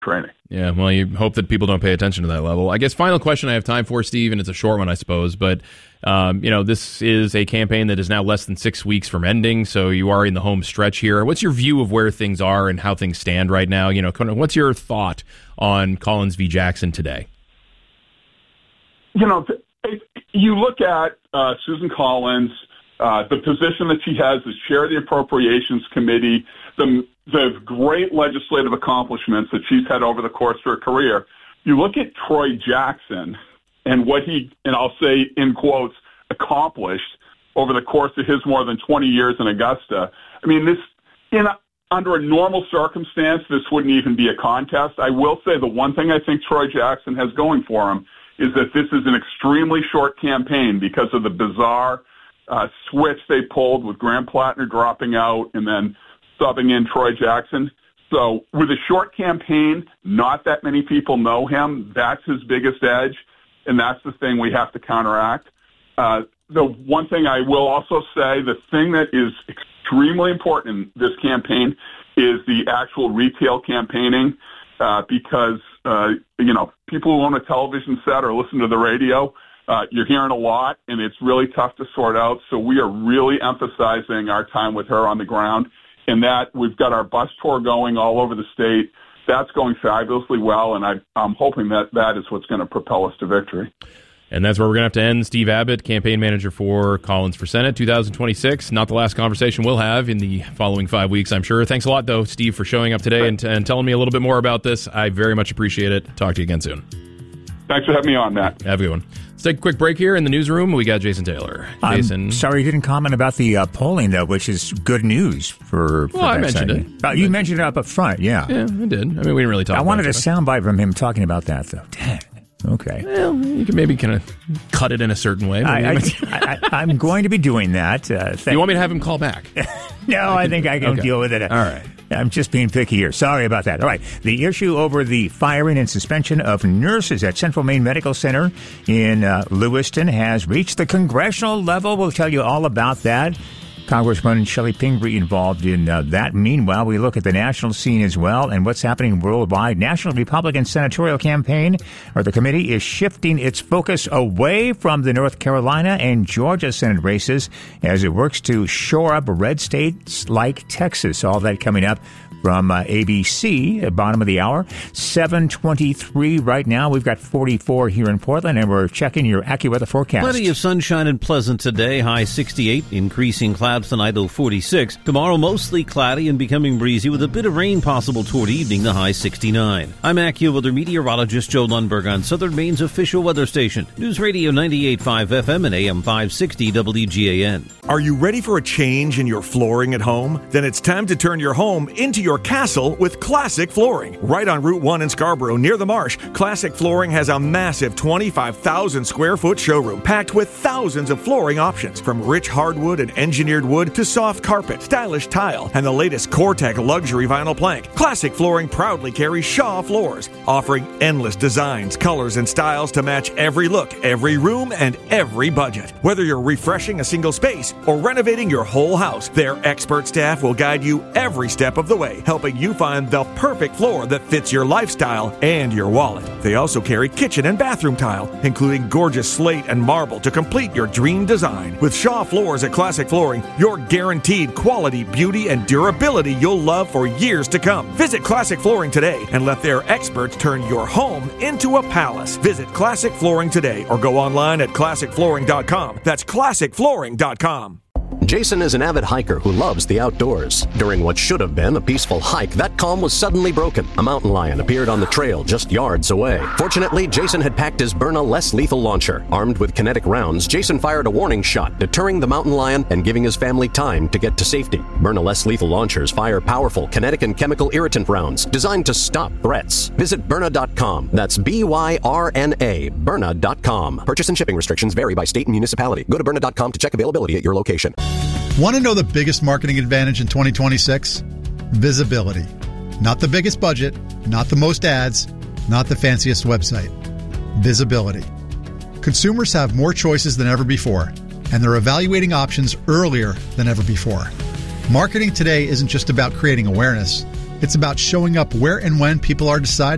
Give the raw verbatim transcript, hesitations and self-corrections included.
training. Yeah, well, you hope that people don't pay attention to that level. I guess final question I have time for, Steve, and it's a short one, I suppose, but um, you know, this is a campaign that is now less than six weeks from ending, so you are in the home stretch here. What's your view of where things are and how things stand right now? You know, what's your thought on Collins v. Jackson today? You know, you look at uh, Susan Collins, uh, the position that she has as chair of the Appropriations Committee, the the great legislative accomplishments that she's had over the course of her career. You look at Troy Jackson and what he, and I'll say in quotes, accomplished over the course of his more than twenty years in Augusta. I mean, this, in a, under a normal circumstance, this wouldn't even be a contest. I will say the one thing I think Troy Jackson has going for him is that this is an extremely short campaign because of the bizarre uh, switch they pulled with Graham Plattner dropping out and then subbing in Troy Jackson. So with a short campaign, not that many people know him. That's his biggest edge, and that's the thing we have to counteract. Uh, the one thing I will also say, the thing that is extremely important in this campaign is the actual retail campaigning, uh, because, uh, you know, people who own a television set or listen to the radio, uh, you're hearing a lot, and it's really tough to sort out. So we are really emphasizing our time with her on the ground. And that we've got our bus tour going all over the state. That's going fabulously well, and I, I'm hoping that that is what's going to propel us to victory. And that's where we're going to have to end. Steve Abbott, campaign manager for Collins for Senate twenty twenty-six. Not the last conversation we'll have in the following five weeks, I'm sure. Thanks a lot, though, Steve, for showing up today and, and telling me a little bit more about this. I very much appreciate it. Talk to you again soon. Thanks for having me on, Matt. Have a good one. Let's take a quick break here in the newsroom. We got Jason Taylor. Jason, I'm sorry you didn't comment about the uh, polling, though, which is good news for. for well, I mentioned segment. it. Uh, you mentioned it up up front, yeah. Yeah, I did. I mean, we didn't really talk. I about wanted it, a soundbite from him talking about that, though. Dang. Okay. Well, you can maybe kind of cut it in a certain way. I, I, I, I'm going to be doing that. Uh, you want me to have him call back? no, I, I think I can okay. deal with it. All right. I'm just being picky here. Sorry about that. All right. The issue over the firing and suspension of nurses at Central Maine Medical Center in uh, Lewiston has reached the congressional level. We'll tell you all about that. Congressman Shelley Pingree involved in uh, that. Meanwhile, we look at the national scene as well and what's happening worldwide. National Republican senatorial campaign, or the committee, is shifting its focus away from the North Carolina and Georgia Senate races as it works to shore up red states like Texas. All that coming up from uh, A B C at bottom of the hour. seven twenty-three right now. We've got forty-four here in Portland, and we're checking your AccuWeather forecast. Plenty of sunshine and pleasant today. High sixty-eight. Increasing clouds tonight, low forty-six. Tomorrow, mostly cloudy and becoming breezy with a bit of rain possible toward evening, the high sixty-nine. I'm AccuWeather meteorologist Joe Lundberg on Southern Maine's official weather station. News Radio ninety-eight point five F M and A M five sixty W G A N. Are you ready for a change in your flooring at home? Then it's time to turn your home into your castle with Classic Flooring. Right on Route one in Scarborough, near the marsh, Classic Flooring has a massive twenty-five thousand square foot showroom packed with thousands of flooring options, from rich hardwood and engineered wood to soft carpet, stylish tile, and the latest Cortec luxury vinyl plank. Classic Flooring proudly carries Shaw floors, offering endless designs, colors, and styles to match every look, every room, and every budget. Whether you're refreshing a single space or renovating your whole house, their expert staff will guide you every step of the way, helping you find the perfect floor that fits your lifestyle and your wallet. They also carry kitchen and bathroom tile, including gorgeous slate and marble to complete your dream design. With Shaw Floors at Classic Flooring, you're guaranteed quality, beauty, and durability you'll love for years to come. Visit Classic Flooring today and let their experts turn your home into a palace. Visit Classic Flooring today or go online at classic flooring dot com. That's classic flooring dot com. Jason is an avid hiker who loves the outdoors. During what should have been a peaceful hike, that calm was suddenly broken. A mountain lion appeared on the trail just yards away. Fortunately, Jason had packed his Byrna less lethal launcher. Armed with kinetic rounds, Jason fired a warning shot, deterring the mountain lion and giving his family time to get to safety. Byrna less lethal launchers fire powerful kinetic and chemical irritant rounds designed to stop threats. Visit Byrna dot com. That's B Y R N A, Byrna dot com. Purchase and shipping restrictions vary by state and municipality. Go to Byrna dot com to check availability at your location. Want to know the biggest marketing advantage in twenty twenty-six? Visibility. Not the biggest budget, not the most ads, not the fanciest website. Visibility. Consumers have more choices than ever before, and they're evaluating options earlier than ever before. Marketing today isn't just about creating awareness. It's about showing up where and when people are deciding